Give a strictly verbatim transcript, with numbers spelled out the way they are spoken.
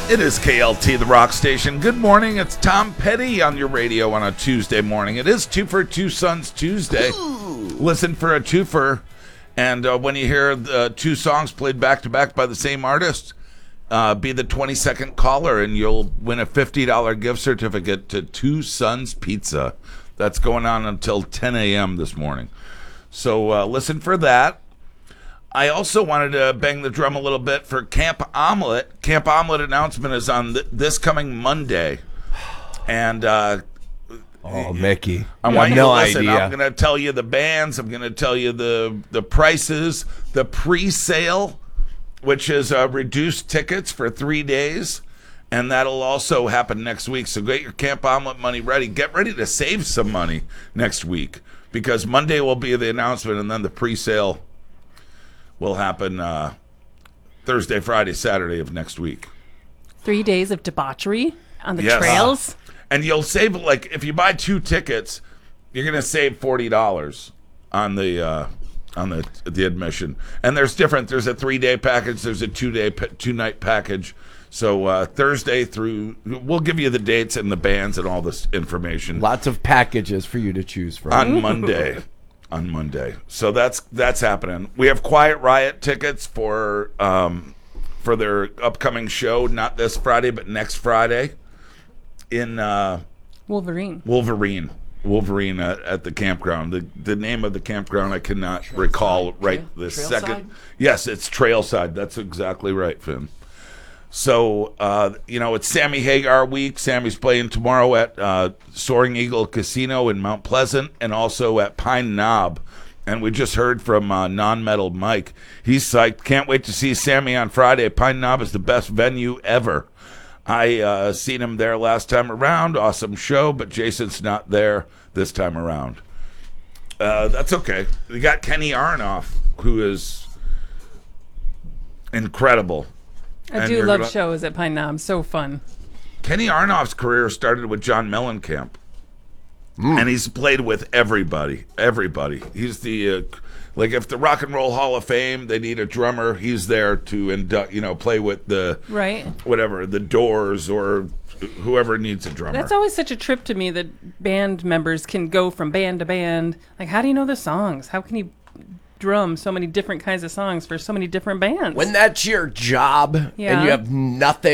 It is K L T, the rock station. Good morning. It's Tom Petty on your radio on a Tuesday morning. It is Two for Two Sons Tuesday. Ooh. Listen for a twofer. And uh, when you hear the two songs played back-to-back by the same artist, uh, be the twenty-second caller, and you'll win a fifty dollars gift certificate to Two Sons Pizza. That's going on until ten a.m. this morning. So uh, listen for that. I also wanted to bang the drum a little bit for Camp Omelet. Camp Omelet announcement is on th- this coming Monday. And, uh, oh, Mickey. I you want you no to listen. idea. I'm going to tell you the bands. I'm going to tell you the, the prices, the pre-sale, which is uh, reduced tickets for three days. And that'll also happen next week. So get your Camp Omelet money ready. Get ready to save some money next week, because Monday will be the announcement, and then the pre-sale will happen uh, Thursday, Friday, Saturday of next week. Three days of debauchery on the Yes. trails. And you'll save, like, if you buy two tickets, you're going to save forty dollars on the uh, on the the admission. And there's different. There's a three-day package. There's a two-day, two-night package. So uh, Thursday through, we'll give you the dates and the bands and all this information. Lots of packages for you to choose from. On Monday. On Monday. So that's that's happening. We have Quiet Riot tickets for um, for their upcoming show, not this Friday, but next Friday in uh, Wolverine. Wolverine. Wolverine at, at the campground. The the name of the campground I cannot Trail recall side. right this Trail second. side? Yes, it's Trailside. That's exactly right, Finn. So, uh, you know, it's Sammy Hagar week. Sammy's playing tomorrow at uh, Soaring Eagle Casino in Mount Pleasant, and also at Pine Knob. And we just heard from uh, Non-Metal Mike. He's psyched. Can't wait to see Sammy on Friday. Pine Knob is the best venue ever. I uh, seen him there last time around. Awesome show, but Jason's not there this time around. Uh, that's okay. We got Kenny Aronoff, who is incredible. I And do you're love gonna- shows at Pine Knob. So fun. Kenny Aronoff's career started with John Mellencamp, mm. and he's played with everybody. Everybody. He's the uh, like if the Rock and Roll Hall of Fame, they need a drummer, he's there to induct, you know, play with the Right. whatever, the Doors or whoever needs a drummer. That's always such a trip to me that band members can go from band to band. Like, how do you know the songs? How can you drum so many different kinds of songs for so many different bands? When that's your job Yeah. and you have nothing